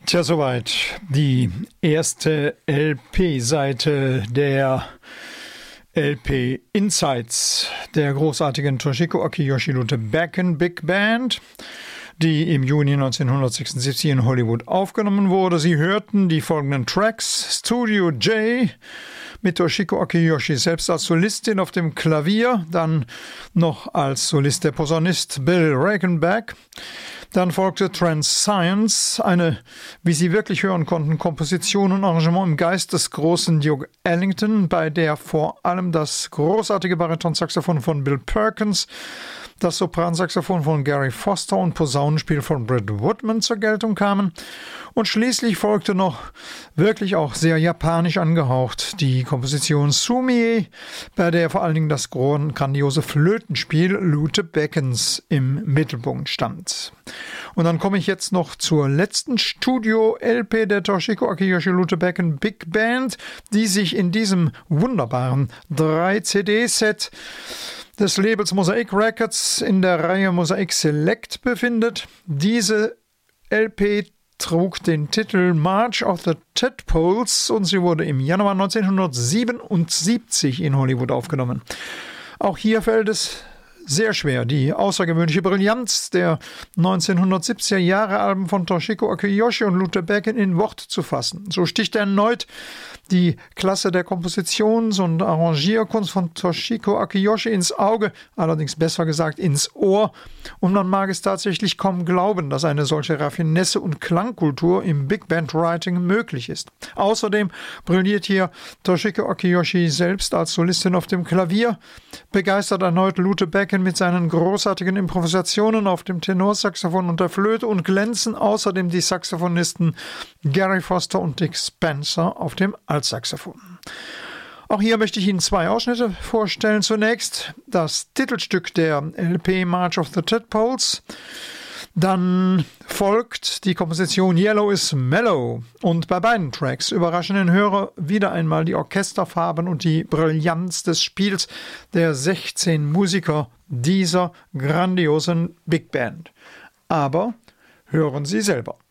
Tja, soweit die erste LP-Seite der LP Insights der großartigen Toshiko Akiyoshi Lute Becken Big Band, die im Juni 1976 in Hollywood aufgenommen wurde. Sie hörten die folgenden Tracks: Studio J mit Toshiko Akiyoshi selbst als Solistin auf dem Klavier, dann noch als Solist der Posaunist Bill Reichenbach. Dann folgte Trance-Science, eine, wie Sie wirklich hören konnten, Komposition und Arrangement im Geist des großen Duke Ellington, bei der vor allem das großartige Baritonsaxophon von Bill Perkins, das Sopransaxophon von Gary Foster und Posaunenspiel von Brett Woodman zur Geltung kamen. Und schließlich folgte noch, wirklich auch sehr japanisch angehaucht, die Komposition Sumie, bei der vor allen Dingen das grandiose Flötenspiel Lute Beckens im Mittelpunkt stand. Und dann komme ich jetzt noch zur letzten Studio-LP der Toshiko Akiyoshi Lute Becken Big Band, die sich in diesem wunderbaren 3-CD-Set des Labels Mosaic Records in der Reihe Mosaic Select befindet. Diese LP trug den Titel March of the Tadpoles und sie wurde im Januar 1977 in Hollywood aufgenommen. Auch hier fällt es sehr schwer, die außergewöhnliche Brillanz der 1970er Jahre Alben von Toshiko Akiyoshi und Lute Becken in Worte zu fassen. So sticht erneut die Klasse der Kompositions- und Arrangierkunst von Toshiko Akiyoshi ins Auge, allerdings besser gesagt ins Ohr, und man mag es tatsächlich kaum glauben, dass eine solche Raffinesse und Klangkultur im Big Band Writing möglich ist. Außerdem brilliert hier Toshiko Akiyoshi selbst als Solistin auf dem Klavier, begeistert erneut Lute Becken mit seinen großartigen Improvisationen auf dem Tenorsaxophon und der Flöte und glänzen außerdem die Saxophonisten Gary Foster und Dick Spencer auf dem Altsaxophon. Auch hier möchte ich Ihnen zwei Ausschnitte vorstellen. Zunächst das Titelstück der LP March of the Tadpoles. Dann folgt die Komposition Yellow is Mellow. Und bei beiden Tracks überraschen den Hörer wieder einmal die Orchesterfarben und die Brillanz des Spiels der 16 Musiker dieser grandiosen Big Band. Aber hören Sie selber.